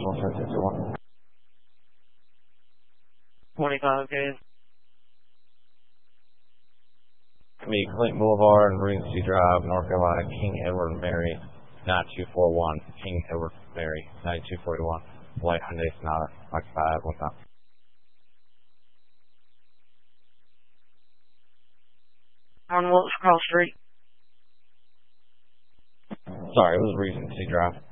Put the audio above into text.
17621. 25 days. Meet Clinton Boulevard and Regency Drive, North Carolina, King Edward Mary, 9241. King Edward Mary, 9241. White Hyundai Sonata, like 5, what's up? On Wilkes Cross Street. Sorry, it was Regency Drive.